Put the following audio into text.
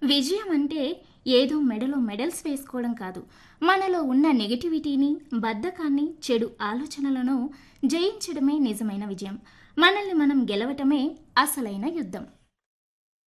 విజయం అంటే ఏదో మెడలో మెడల్స్ వేసుకోవడం కాదు. మనలో ఉన్న నెగటివిటీని, బద్ధకాన్ని, చెడు ఆలోచనలను జయించడమే నిజమైన విజయం. మనల్ని మనం గెలవటమే అసలైన యుద్ధం.